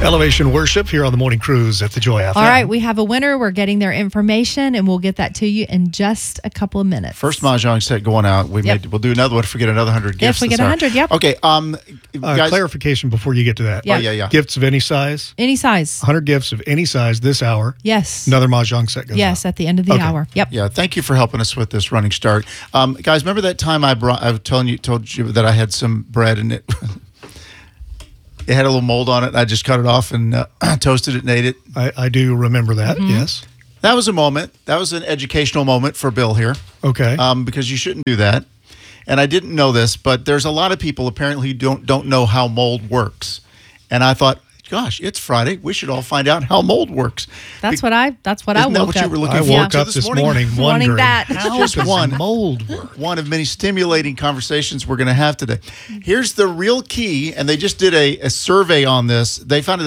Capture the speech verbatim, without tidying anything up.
Elevation Worship here on the Morning Cruise at the Joy F M. All right, we have a winner. We're getting their information, and we'll get that to you in just a couple of minutes. First Mahjong set going out. We Yep. made, we'll do another one if we get another hundred gifts. If we this get hour. one hundred, yep. Okay. Um, Uh, guys, clarification before you get to that. Yeah. Oh, yeah, yeah. Gifts of any size, Any size. one hundred gifts of any size this hour. Yes. Another Mahjong set goes Yes, out. at the end of the Okay. hour. Yep. Yeah, thank you for helping us with this running start, um, guys. Remember that time I brought? I was telling you, told you that I had some bread and it. It had a little mold on it. I just cut it off and uh, toasted it and ate it. I, I do remember that, Mm-hmm. yes. That was a moment. That was an educational moment for Bill here. Okay. Um, because you shouldn't do that. And I didn't know this, but there's a lot of people apparently who don't don't know how mold works. And I thought, gosh, it's Friday. We should all find out how mold works. That's what I that's what Isn't I that woke what you up. were looking I forward woke to up this this morning? morning, Wanting wondering that. how Just does one. mold work? One of many stimulating conversations we're going to have today. Here's the real key, and they just did a, a survey on this. They found